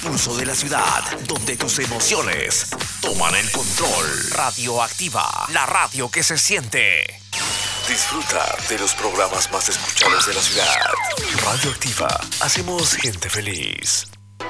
pulso de la ciudad, donde tus emociones toman el control. Radioactiva, la radio que se siente. Disfruta de los programas más escuchados de la ciudad. Radioactiva, hacemos gente feliz.